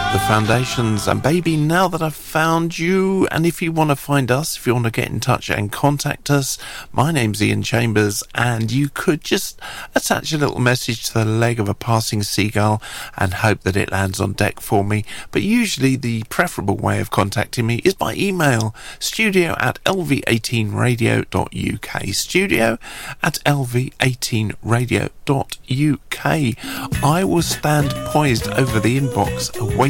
The Foundations and Baby, Now That I've Found You. And if you want to find us, if you want to get in touch and contact us, my name's Ian Chambers, and you could just attach a little message to the leg of a passing seagull and hope that it lands on deck for me. But usually the preferable way of contacting me is by email, studio@lv18radio.uk, studio@lv18radio.uk. I will stand poised over the inbox awaiting